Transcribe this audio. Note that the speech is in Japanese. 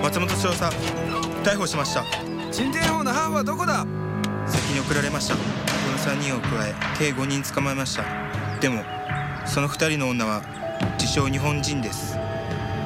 松本少佐、逮捕しました。 陳天砲の班はどこだ？ 先に送られました。この3人を加え計5人捕まえました。でもその2人の女は自称日本人です。